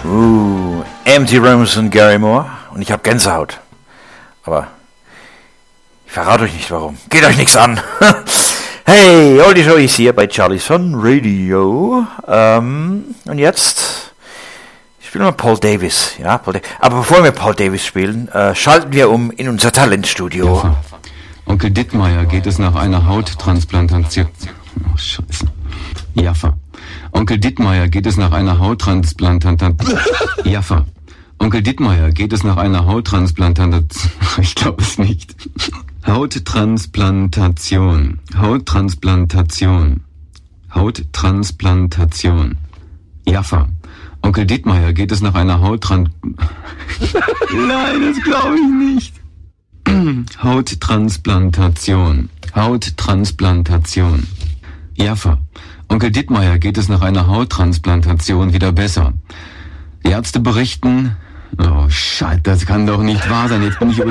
Empty Rooms und Gary Moore und ich habe Gänsehaut. Aber ich verrate euch nicht warum. Geht euch nichts an. Hey, Oldie Show ist hier bei Charlie's Fun Radio. Und jetzt spielen wir Paul Davis. Ja, aber bevor wir Paul Davis spielen, schalten wir um in unser Talentstudio. Jaffa. Onkel Dittmeier geht es nach einer Hauttransplantation. Oh, Scheiße. Jaffa. Onkel Dittmeier geht es nach einer Hauttransplantation. Jaffa. Onkel Dittmeier geht es nach einer Hauttransplantation. Ich glaube es nicht. Hauttransplantation. Hauttransplantation. Hauttransplantation. Jaffa. Onkel Dittmeier geht es nach einer Nein, das glaube ich nicht. Hauttransplantation. Hauttransplantation. Jaffa. Onkel Dittmeier geht es nach einer Hauttransplantation wieder besser. Die Ärzte berichten... Oh, Scheiße, das kann doch nicht wahr sein. Jetzt bin ich